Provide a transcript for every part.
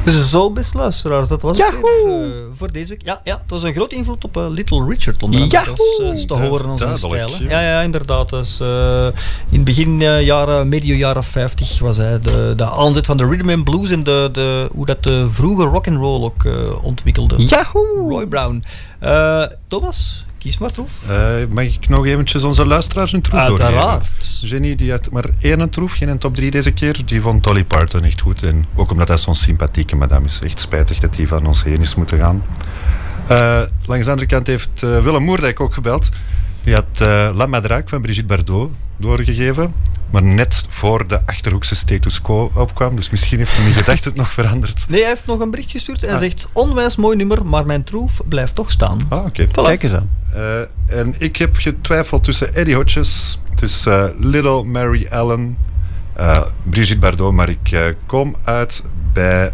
Zo, best luisteraars, dat was het weer, voor deze week. Ja, het was een groot invloed op Little Richard. Onder andere. Dat is te horen aan zijn stijl. Ja, inderdaad. Dus, in het begin medio jaren 50 was hij de aanzet van de rhythm and blues en hoe dat de vroege rock'n'roll ook ontwikkelde. Yahoo! Roy Brown. Thomas, kies maar troef. Mag ik nog eventjes onze luisteraars een troef doorgeven? Uiteraard. Jenny die had maar één troef, geen top 3 deze keer. Die vond Dolly Parton echt goed. En ook omdat hij zo'n sympathieke madame is. Echt spijtig dat hij van ons heen is moeten gaan. Langs de andere kant heeft Willem Moerdijk ook gebeld. Die had La Madraque van Brigitte Bardot doorgegeven. Maar net voor de Achterhoekse status quo opkwam. Dus misschien heeft hij in gedacht het nog veranderd. Nee, hij heeft nog een bericht gestuurd en zegt: onwijs mooi nummer, maar mijn troef blijft toch staan. Oké. Voilà. Kijk eens aan. En ik heb getwijfeld tussen Eddie Hodges, tussen Little Mary Ellen, Brigitte Bardot, maar ik kom uit bij...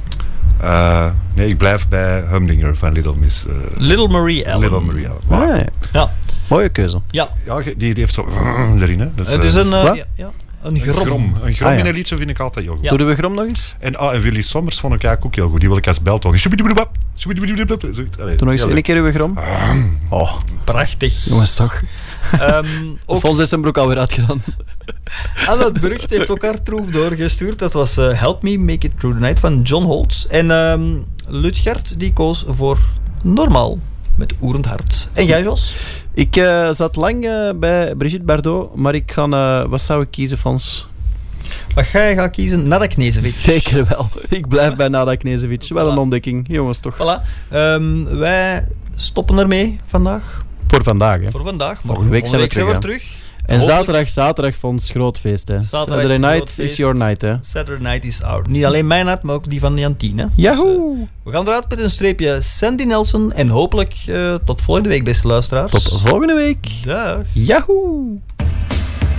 ik blijf bij Humdinger van Little Miss... Little Marie Ellen. Little Marie Ellen. Wow. Ja. Mooie keuze. Ja. Ja, die heeft zo erin. Hè. Het is een grom. Een grom in een liedje vind ik altijd heel goed. Ja. Doen we grom nog eens? En Willy Sommers vond ik eigenlijk ook heel goed. Die wil ik als beltoon. Doe nog eens een keer uw grom. Prachtig. Jongens, toch. Ook Fons is zijn broek alweer uitgedaan. Anne Brugt heeft ook haar troef doorgestuurd. Dat was Help Me Make It Through the Night van John Holtz. En Lutgert die koos voor Normaal met Oerend Hart. En jij, Jos? Ik zat lang bij Brigitte Bardot, maar ik ga... wat zou ik kiezen, Fons? Wat ga je gaan kiezen? Nada Knežević. Zeker wel. Ik blijf bij Nada Knežević. Wel een ontdekking, jongens, toch? Voilà. Wij stoppen ermee vandaag. Voor vandaag, hè? Voor vandaag. Volgende week zijn we terug. En zaterdag Fons, groot feest, hè? Saturday night is your night, hè? Saturday night is our. Niet alleen mijn night, maar ook die van Jantine. Yahoo! Dus, we gaan eruit met een streepje Sandy Nelson. En hopelijk tot volgende week, beste luisteraars. Tot volgende week. Dag. Yahoo!